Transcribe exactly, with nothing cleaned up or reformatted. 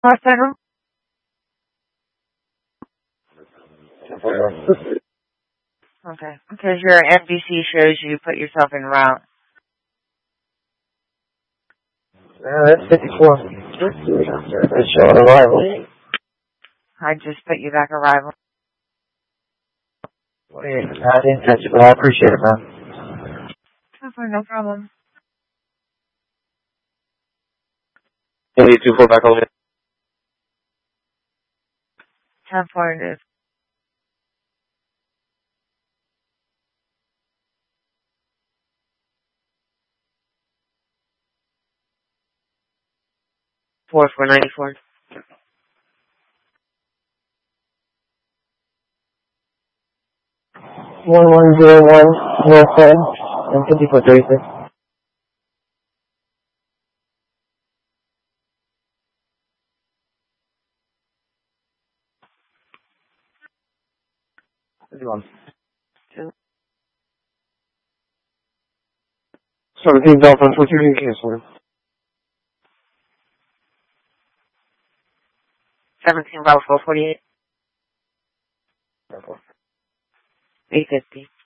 Center? Okay. Because your N B C shows you put yourself in route. Uh, that's fifty-four. It's showing arrival. I just put you back arrival. I didn't catch it, but I appreciate it, man. Okay, no problem. eight two four back over. ten four it is. four four ninety-four. one one zero one North End and fifty-four thirty-six. fifty-one. seventeen Dolphin, what's your cancel? seventeen Bravo four forty-eight. eight fifty.